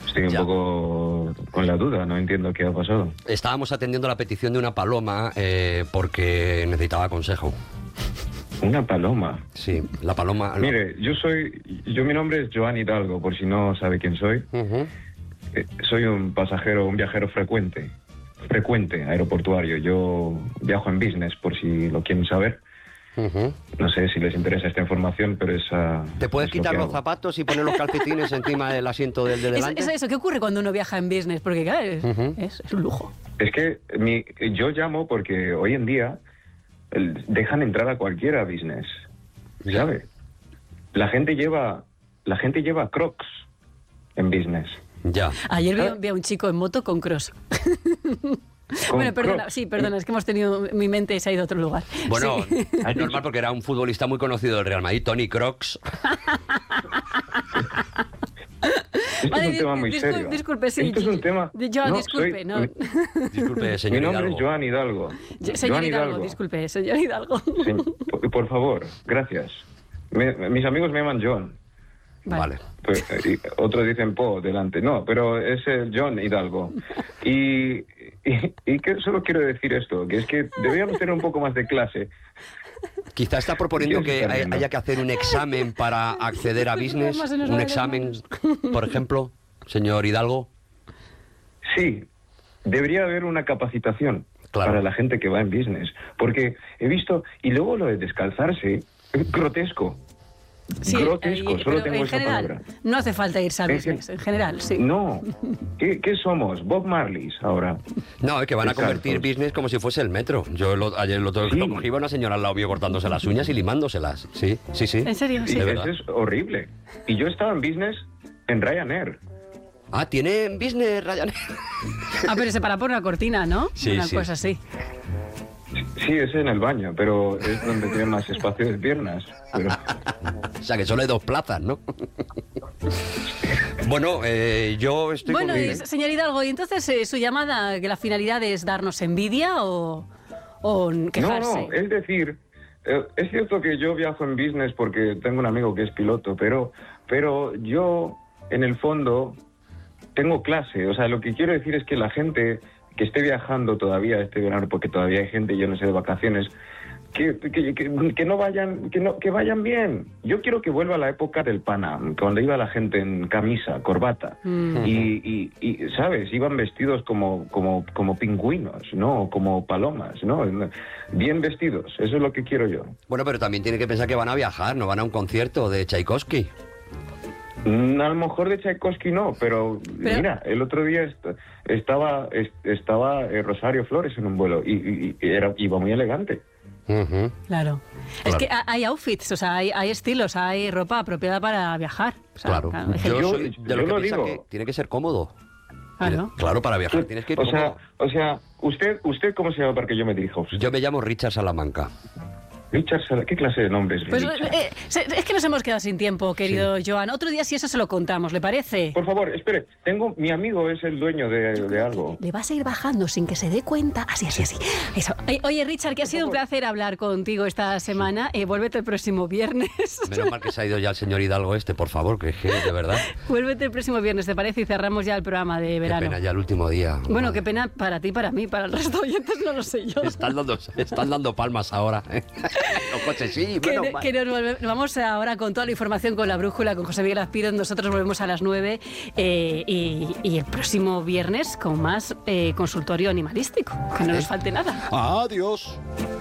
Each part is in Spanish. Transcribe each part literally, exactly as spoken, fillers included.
Estoy un Ya. poco con la duda, no entiendo qué ha pasado. Estábamos atendiendo la petición de una paloma eh, porque necesitaba consejo. Una paloma. Sí, la paloma... Mire, yo soy, yo mi nombre es Joan Hidalgo, por si no sabe quién soy. Uh-huh. Eh, soy un pasajero, un viajero frecuente, frecuente aeroportuario. Yo viajo en business, por si lo quieren saber. Uh-huh. No sé si les interesa esta información, pero esa... ¿Te puedes es lo quitar que los hago. zapatos y poner los calcetines encima del asiento del de Es, delante? es eso, ¿qué ocurre cuando uno viaja en business? Porque claro, es, Ujú. es, es un lujo. Es que mi, yo llamo porque hoy en día el- dejan entrar a cualquiera a business, ¿sabe? La gente lleva, la gente lleva Crocs en business. Ya. Ayer vi, ¿Ah? vi a un chico en moto con cross. Con Bueno, perdona, Crocs. sí, perdona, es que hemos tenido, mi mente se ha ido a otro lugar. Bueno, Sí. es normal porque era un futbolista muy conocido del Real Madrid, Tony Crocs. Esto Vale, es un tema muy discul- serio. Disculpe, sí. Esto es un tema... Di- Joan, No, disculpe, soy- no. Disculpe, Mi señor nombre Hidalgo. es Joan Hidalgo. Yo- Señor Joan Hidalgo, disculpe, señor Hidalgo. Sí, por, por favor, gracias. Me- mis amigos me llaman John. Vale. Pues, y otros dicen Po delante. No, pero es el John Hidalgo. Y, y, y que solo quiero decir esto, que es que deberíamos tener un poco más de clase. Quizá está proponiendo ¿Quién se que está hay- riendo? haya que hacer un examen para acceder a Este business. programa se nos va Un de las examen, por ejemplo, señor Hidalgo. Sí, debería haber una capacitación Claro. para la gente que va en business. Porque he visto, y luego lo de descalzarse, es grotesco. Sí, grotesco, eh, solo pero tengo en esa general, palabra. no hace falta irse a Es que- business, en general, sí. No, ¿Qué, qué somos? Bob Marleys ahora. No, es que van a Exacto. convertir business como si fuese el metro. Yo lo- ayer lo, Sí. lo cogí, iba una señora al lado mío cortándose las uñas y limándoselas. Sí, sí, sí. ¿En serio? Y Sí. De eso verdad. es horrible. Y yo estaba en business en Ryanair. Ah, ¿tiene business Ryanair? Ah, pero se para por una cortina, ¿no? Sí, una sí. cosa así. Sí, es en el baño, pero es donde tiene más espacio de piernas. Pero... O sea, que solo hay dos plazas, ¿no? Bueno, eh, yo estoy Bueno, con... y, señor Hidalgo, ¿y entonces eh, su llamada, que la finalidad es darnos envidia o, o No, quejarse? no, es decir, eh, es cierto que yo viajo en business porque tengo un amigo que es piloto, pero, pero yo, en el fondo, tengo clase. O sea, lo que quiero decir es que la gente que esté viajando todavía este verano, porque todavía hay gente, yo no sé, de vacaciones, que, que, que, que no vayan, que no, que vayan bien. Yo quiero que vuelva la época del Panam, cuando iba la gente en camisa, corbata, Mm. y, y, y, ¿sabes? Iban vestidos como, como, como pingüinos, ¿no? Como palomas, ¿no? Bien vestidos, eso es lo que quiero yo. Bueno, pero también tiene que pensar que van a viajar, no van a un concierto de Tchaikovsky. Mm, A lo mejor de Tchaikovsky no, pero, Pero- mira, el otro día est- estaba est- estaba eh, Rosario Flores en un vuelo y, y- y era, iba muy elegante. Ujú. Claro. Es Claro. que ha- hay outfits, o sea, hay, hay estilos, hay ropa apropiada para viajar. O sea, Claro. hay gente- Yo, Yo- soy de yo lo que lo piensa digo. que tiene que ser cómodo. Claro. Claro, para viajar tienes que ir o sea, cómodo. o sea, usted, usted ¿cómo se llama para que yo me dirija a usted? Yo me llamo Richard Salamanca. Richard Sala- ¿qué clase de nombre es Pues Richard? eh, se- es que nos hemos quedado sin tiempo, querido Joan. Otro día si eso se lo contamos, ¿le parece? Por favor, espere, tengo, mi amigo es el dueño de, de algo. Le vas a ir bajando sin que se dé cuenta. Así, así, así. Eso. Oye, Oye, Richard, que ha sido un placer hablar contigo esta semana. Eh, vuélvete el próximo viernes. Menos mal que se ha ido ya el señor Hidalgo este, por favor, que es que, de verdad. Vuélvete el próximo viernes, ¿te parece? Y cerramos ya el programa de Qué verano. pena ya el último día. Bueno, qué pena para ti, para mí, para el resto de oyentes, no lo sé yo. Están dando, están dando palmas ahora. ¿eh? Los coches, sí, Que, menos mal. que nos volve- vamos ahora con toda la información con la brújula, con José Miguel Azpiroz. Nosotros volvemos a las nueve eh, y, y el próximo viernes con más eh, consultorio animalístico. Que no nos falte nada. Adiós.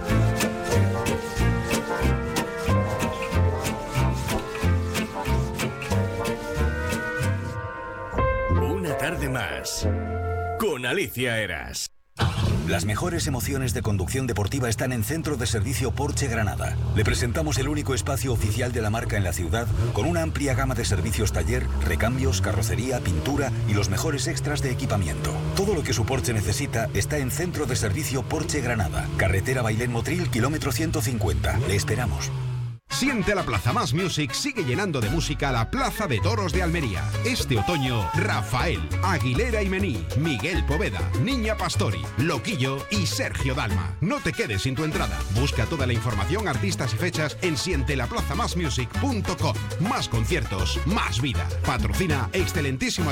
Una tarde más con Alicia Eras. Las mejores emociones de conducción deportiva están en Centro de Servicio Porsche Granada. Le presentamos el único espacio oficial de la marca en la ciudad, con una amplia gama de servicios taller, recambios, carrocería, pintura y los mejores extras de equipamiento. Todo lo que su Porsche necesita está en Centro de Servicio Porsche Granada. Carretera Bailén Motril, kilómetro ciento cincuenta. Le esperamos. Siente la Plaza Más Music sigue llenando de música la Plaza de Toros de Almería. Este otoño, Rafael, Aguilera y Mení, Miguel Poveda, Niña Pastori, Loquillo y Sergio Dalma. No te quedes sin tu entrada. Busca toda la información, artistas y fechas en siente la plaza más music punto com. Más conciertos, más vida. Patrocina excelentísimo